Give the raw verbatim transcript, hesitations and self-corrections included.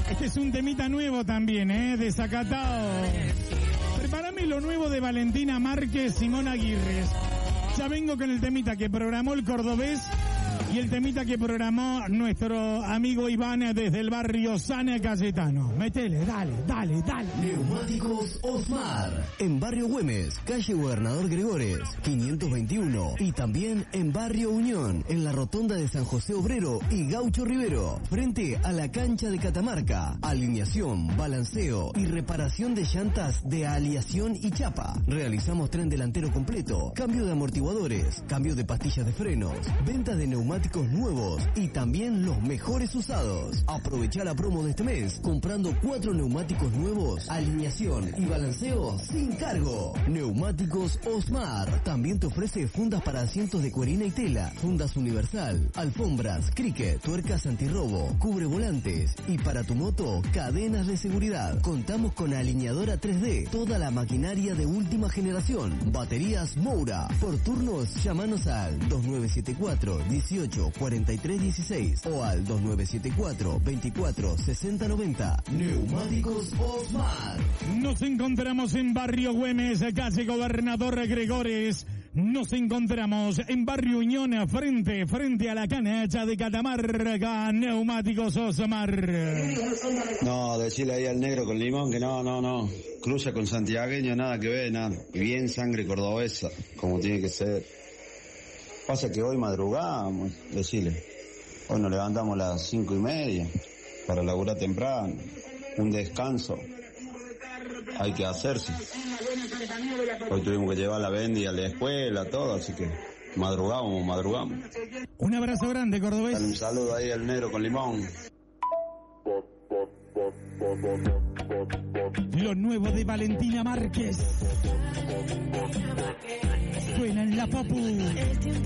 Este es un temita nuevo también, ¿eh? Desacatado. Prepárame lo nuevo de Valentina Márquez, Simón Aguirre. Ya vengo con el temita que programó el cordobés y el temita que programó nuestro amigo Iván desde el barrio San Cayetano. Métele, dale, dale, dale. Neumáticos Osmar. En barrio Güemes, calle Gobernador Gregores, quinientos veintiuno. Y también en barrio Unión, en la rotonda de San José Obrero y Gaucho Rivero, frente a la cancha de Catamarca. Alineación, balanceo y reparación de llantas de aleación y chapa. Realizamos tren delantero completo, cambio de amortiguadores, cambio de pastillas de frenos, venta de neumáticos nuevos y también los mejores usados. Aprovecha la promo de este mes comprando cuatro neumáticos nuevos, alineación y balanceo sin cargo. Neumáticos Osmar también te ofrece fundas para asientos de cuerina y tela, fundas universal, alfombras, cricket, tuercas antirrobo, cubre volantes y para tu moto, cadenas de seguridad. Contamos con alineadora tres D, toda la maquinaria de última generación, baterías Moura. Por turnos, llámanos al dos nueve siete cuatro, dieciocho cuarenta y tres dieciséis o al dos nueve siete cuatro, veinticuatro sesenta noventa. Neumáticos Osmar. Nos encontramos en barrio Güemes, calle Gobernador Gregores. Nos encontramos en barrio Unión, frente, frente a la cancha de Catamarca. Neumáticos Osmar. No, decirle ahí al negro con limón que no, no, no. Cruza con santiagueño, nada que ver, nada. Y bien sangre cordobesa, como tiene que ser. Pasa que hoy madrugamos, decirle. Hoy nos levantamos a las cinco y media para laburar temprano. Un descanso. Hay que hacerse. Hoy tuvimos que llevar la Bendy a la escuela, todo, así que madrugamos, madrugamos. Un abrazo grande, cordobés. Dale un saludo ahí al negro con limón. Lo nuevo de Valentina Márquez. Suena en la Papu.